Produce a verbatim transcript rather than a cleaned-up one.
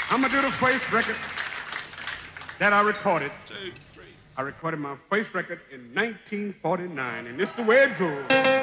I'm gonna do the first record that I recorded. I recorded my first record in nineteen forty-nine, and this is the way it goes.